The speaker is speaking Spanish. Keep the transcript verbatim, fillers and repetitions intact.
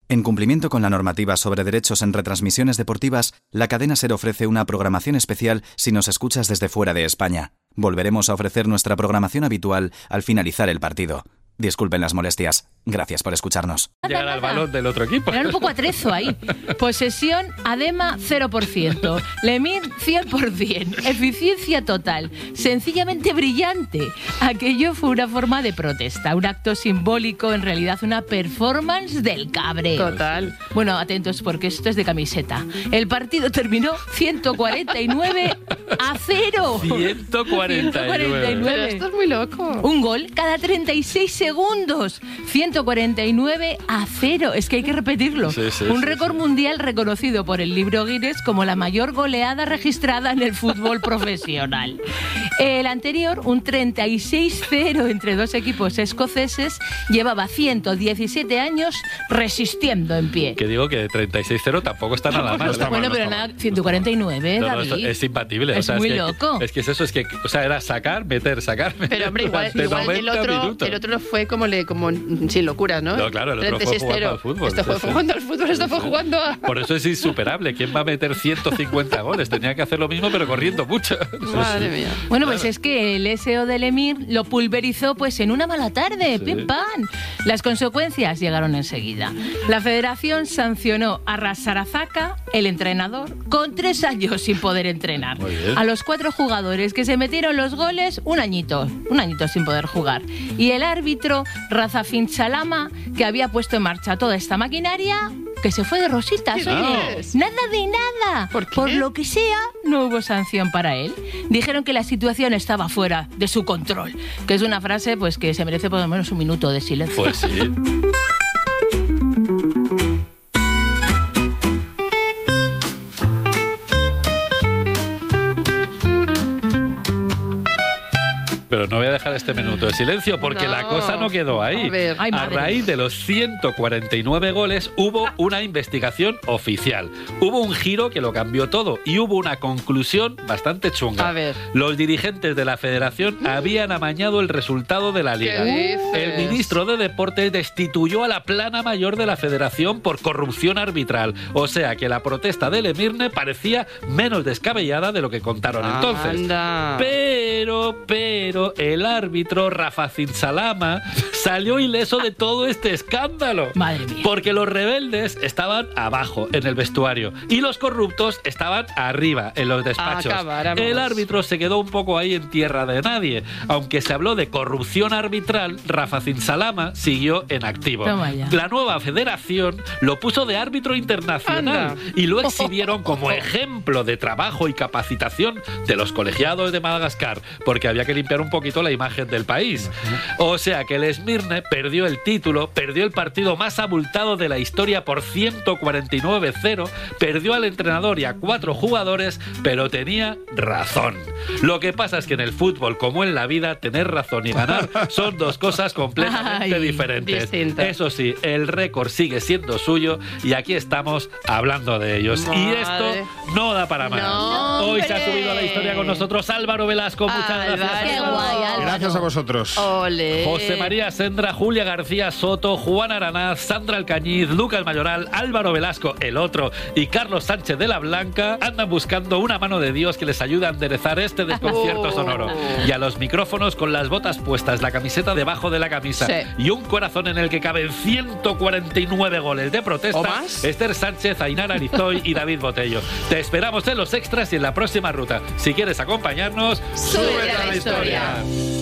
En cumplimiento con la normativa sobre derechos en retransmisiones deportivas, la cadena SER ofrece una programación especial si nos escuchas desde fuera de España. Volveremos a ofrecer nuestra programación habitual al finalizar el partido. Disculpen las molestias. Gracias por escucharnos. Llegar al balón del otro equipo. Era un poco atrezo ahí. Posesión, Adema, cero por ciento. Lemir, cien por ciento. Eficiencia total. Sencillamente brillante. Aquello fue una forma de protesta. Un acto simbólico, en realidad una performance del cabreo. Total. Bueno, atentos porque esto es de camiseta. El partido terminó ciento cuarenta y nueve a cero. ciento cuarenta y nueve. Pero esto es muy loco. Un gol cada treinta y seis segundos. ciento cuarenta y nueve a cero. Es que hay que repetirlo. Sí, sí, un sí, récord sí. mundial reconocido por el libro Guinness como la mayor goleada registrada en el fútbol profesional. El anterior, un treinta y seis cero entre dos equipos escoceses, llevaba ciento diecisiete años resistiendo en pie. Que digo que treinta y seis cero tampoco está nada mal. está mal. Bueno, no pero está nada, mal. ciento cuarenta y nueve, No, no, esto David. es imbatible. Es o sea, muy es que, loco. Es que es eso, es que, o sea, era sacar, meter, sacar, meter. Pero hombre, igual, durante igual el noventa otro minutos. el otro no fue como le como sin locura, ¿no? No, claro, el otro fue jugando al fútbol. Esto fue Sí, sí. jugando al fútbol, esto fue jugando a... Por eso es insuperable. ¿Quién va a meter ciento cincuenta goles? Tenía que hacer lo mismo, pero corriendo mucho. Madre mía. Bueno, pues es que el S O del Emir lo pulverizó pues en una mala tarde, Sí. pim pam. Las consecuencias llegaron enseguida. La federación sancionó a Rasarazaka, el entrenador, con tres años sin poder entrenar. Muy bien. A los cuatro jugadores que se metieron los goles, un añito, un añito sin poder jugar. Y el árbitro, Razafin Salama, que había puesto en marcha toda esta maquinaria, que se fue de rositas, ¿Qué oye. dices? Nada de nada. ¿Por qué? Por lo que sea, no hubo sanción para él. Dijeron que la situación estaba fuera de su control, que es una frase pues que se merece por lo menos un minuto de silencio. Pues sí. Pero no voy a dejar este minuto de silencio porque No. la cosa no quedó ahí. A ver. Ay, A madre. raíz de los ciento cuarenta y nueve goles hubo una investigación oficial. Hubo un giro que lo cambió todo y hubo una conclusión bastante chunga. A ver. Los dirigentes de la federación habían amañado el resultado de la liga. dices? El ministro de Deportes destituyó a la plana mayor de la federación por corrupción arbitral. O sea que la protesta del Emirne parecía menos descabellada de lo que contaron entonces. Anda. Pero, pero, el árbitro Razafin Salama salió ileso de todo este escándalo. Madre mía. Porque los rebeldes estaban abajo, en el vestuario, y los corruptos estaban arriba, en los despachos. Acabáramos. El árbitro se quedó un poco ahí en tierra de nadie. Aunque se habló de corrupción arbitral, Razafin Salama siguió en activo. Toma ya. La nueva federación lo puso de árbitro internacional Anda. y lo exhibieron como ejemplo de trabajo y capacitación de los colegiados de Madagascar, porque había que limpiar un poquito la imagen del país. O sea que el Esmirne perdió el título, perdió el partido más abultado de la historia por ciento cuarenta y nueve a cero, perdió al entrenador y a cuatro jugadores, pero tenía razón. Lo que pasa es que en el fútbol, como en la vida, tener razón y ganar son dos cosas completamente Ay, diferentes. distintas. Eso sí, el récord sigue siendo suyo y aquí estamos hablando de ellos. Y Madre. esto no da para más. No, Hoy se ha hombre. subido a la historia con nosotros Álvaro Velasco. Muchas Álvaro. gracias. Qué Álvaro. guay, Álvaro. Gracias a vosotros. Ole. José María Sendra, Julia García Soto, Juan Aranaz, Sandra Alcañiz, Lucas Mayoral, Álvaro Velasco, el otro, y Carlos Sánchez de la Blanca andan buscando una mano de Dios que les ayude a enderezar este desconcierto Oh. sonoro. Y a los micrófonos con las botas puestas, la camiseta debajo de la camisa Sí. y un corazón en el que caben ciento cuarenta y nueve goles de protesta, ¿O más? Esther Sánchez, Ainara Arizoy y David Botello. Te esperamos en los extras y en la próxima ruta. Si quieres acompañarnos, Súbete a la historia.